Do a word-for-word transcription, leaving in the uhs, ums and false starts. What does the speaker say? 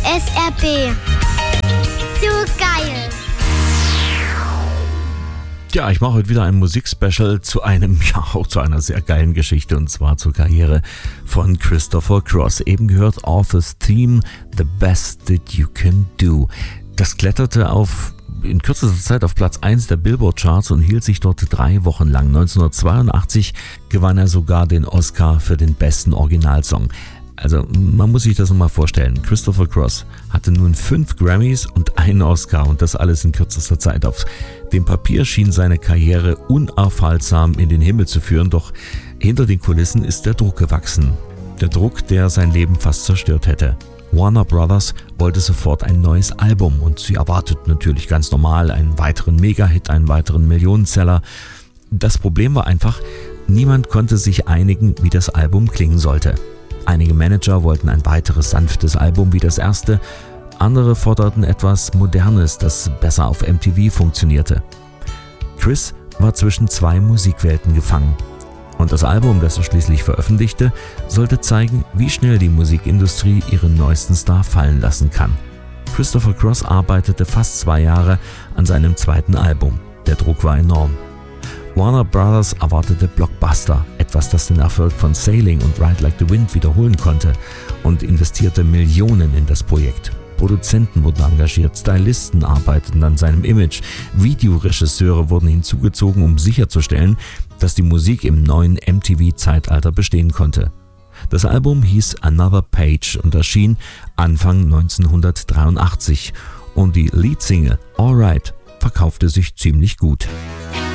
S R P. So geil. Ja, ich mache heute wieder ein Musikspecial zu einem, ja auch zu einer sehr geilen Geschichte, und zwar zur Karriere von Christopher Cross. Eben gehört Author's Theme, The Best That You Can Do. Das kletterte auf in kürzester Zeit auf Platz eins der Billboard-Charts und hielt sich dort drei Wochen lang. neunzehnhundertzweiundachtzig gewann er sogar den Oscar für den besten Originalsong. Also man muss sich das nochmal vorstellen. Christopher Cross hatte nun fünf Grammys und einen Oscar, und das alles in kürzester Zeit. Auf dem Papier schien seine Karriere unaufhaltsam in den Himmel zu führen, doch hinter den Kulissen ist der Druck gewachsen. Der Druck, der sein Leben fast zerstört hätte. Warner Brothers wollte sofort ein neues Album, und sie erwarteten natürlich ganz normal einen weiteren Mega-Hit, einen weiteren Millionenseller. Das Problem war einfach, niemand konnte sich einigen, wie das Album klingen sollte. Einige Manager wollten ein weiteres sanftes Album wie das erste, andere forderten etwas Modernes, das besser auf M T V funktionierte. Chris war zwischen zwei Musikwelten gefangen. Und das Album, das er schließlich veröffentlichte, sollte zeigen, wie schnell die Musikindustrie ihren neuesten Star fallen lassen kann. Christopher Cross arbeitete fast zwei Jahre an seinem zweiten Album. Der Druck war enorm. Warner Brothers erwartete Blockbuster, etwas, das den Erfolg von Sailing und Ride Like the Wind wiederholen konnte, und investierte Millionen in das Projekt. Produzenten wurden engagiert, Stylisten arbeiteten an seinem Image, Videoregisseure wurden hinzugezogen, um sicherzustellen, dass die Musik im neuen M T V-Zeitalter bestehen konnte. Das Album hieß Another Page und erschien Anfang neunzehnhundertdreiundachtzig, und die Leadsingle Alright verkaufte sich ziemlich gut.